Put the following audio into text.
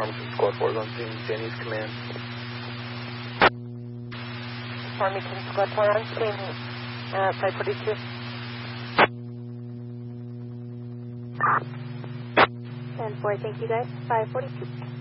Farmington Squad 4 is on scene. Jenny's command. Farmington Squad 4 on scene. 542. 10-4, thank you guys. 542.